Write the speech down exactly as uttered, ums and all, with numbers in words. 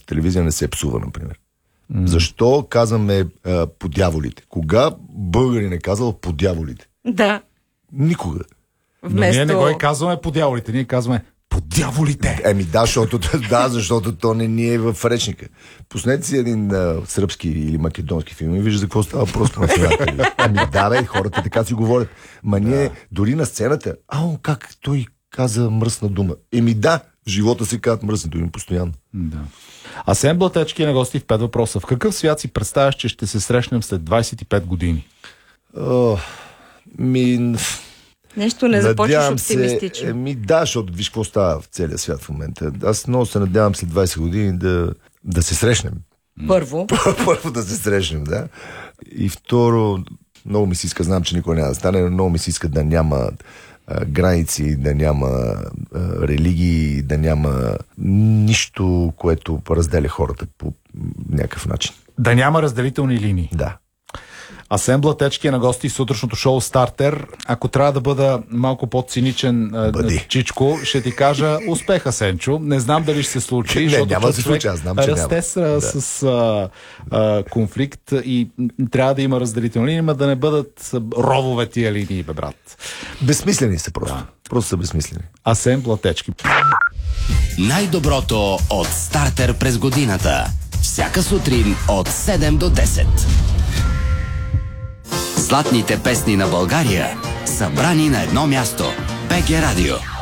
българската телевизия не се псува, например. Mm. Защо казваме а, по дяволите? Кога българин е казал по дяволите? Да. Никога. Вместо... Но ние не го и казваме по дяволите, ние казваме по дяволите. Еми да, защото, да, защото то не ни е в речника. Пуснете си един а, сръбски или македонски филм и вижда за какво става просто на филмата. Ами да, бе, хората така си говорят. Ма ние да. Дори на сцената, ау, как той каза мръсна дума. Еми да, в живота си казват мръсни думи постоянно. Да. Асен Блатечки е на гости в пет въпроса. В какъв свят си представяш, че ще се срещнем след двайсет и пет години? О, ми... Нещо не започваш оптимистично. Се, ми да, защото виж какво става в целия свят в момента. Аз много се надявам след двайсет години да, да се срещнем. Първо. Първо да се срещнем, да. И второ, много ми се иска, знам, че никой няма да стане, но много ми се иска да няма а, граници, да няма а, религии, да няма нищо, което разделя хората по някакъв начин. Да няма разделителни линии. Да. Асен Блатечки е на гости в сутрешното шоу Стартер. Ако трябва да бъда малко по-циничен, Бъди. Чичко, ще ти кажа успеха, Сенчо. Не знам дали ще се случи. Не, няма да се случи, аз знам, че расте няма. С, да. с а, а, конфликт и трябва да има разделителни линии, но да не бъдат ровове тия линии, бе, брат. Безсмислени са просто. Да. Просто са безсмислени. Асен Блатечки. Най-доброто от Стартер през годината. Всяка сутрин от седем до десет. Златните песни на България, събрани на едно място. БГ Радио.